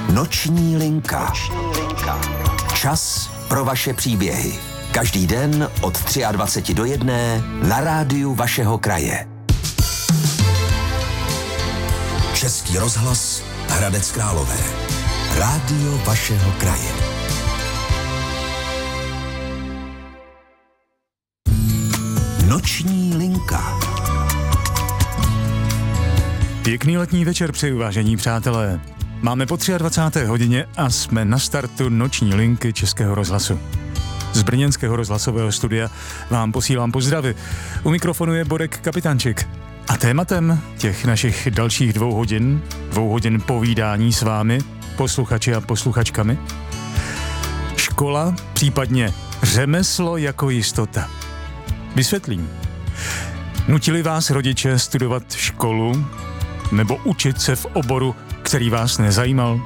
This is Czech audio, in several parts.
Noční linka. Čas pro vaše příběhy. Každý den od 23 do 1 na rádiu vašeho kraje. Český rozhlas Hradec Králové. Rádio vašeho kraje. Noční linka. Pěkný letní večer přeju, vážení přátelé. Máme po 23. hodině a jsme na startu noční linky Českého rozhlasu. Z brněnského rozhlasového studia vám posílám pozdravy. U mikrofonu je Borek Kapitančik. A tématem těch našich dalších 2 hodin povídání s vámi, posluchači a posluchačkami, škola, případně řemeslo jako jistota. Vysvětlím. Nutili vás rodiče studovat školu nebo učit se v oboru, který vás nezajímal?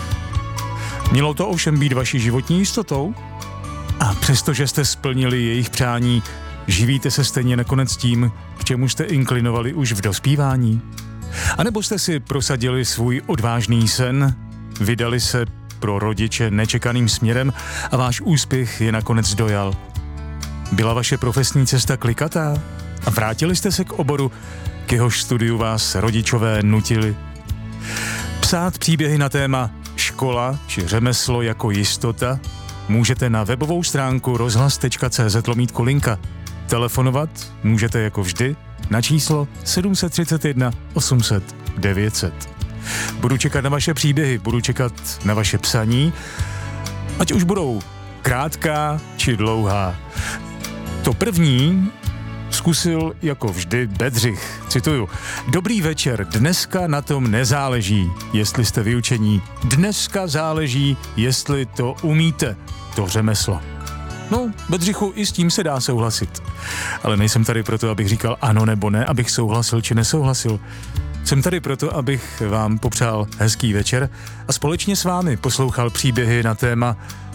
Mělo to ovšem být vaší životní jistotou? A přestože jste splnili jejich přání, živíte se stejně nakonec tím, k čemu jste inklinovali už v dospívání? A nebo jste si prosadili svůj odvážný sen, vydali se pro rodiče nečekaným směrem a váš úspěch je nakonec dojal? Byla vaše profesní cesta klikatá a vrátili jste se k oboru, k jehož studiu vás rodičové nutili? Psát příběhy na téma škola či řemeslo jako jistota můžete na webovou stránku rozhlas.cz/linka. Telefonovat můžete jako vždy na číslo 731 800 900. Budu čekat na vaše příběhy, budu čekat na vaše psaní, ať už budou krátká či dlouhá. To první zkusil jako vždy Bedřich. Cituju. Dobrý večer, dneska na tom nezáleží, jestli jste vyučení. Dneska záleží, jestli to umíte, to řemeslo. No, Bedřichu, i s tím se dá souhlasit. Ale nejsem tady proto, abych říkal ano nebo ne, abych souhlasil či nesouhlasil. Jsem tady proto, abych vám popřál hezký večer a společně s vámi poslouchal příběhy na téma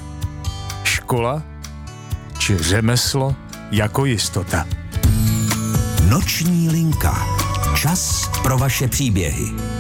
škola či řemeslo jako jistota. Noční linka. Čas pro vaše příběhy.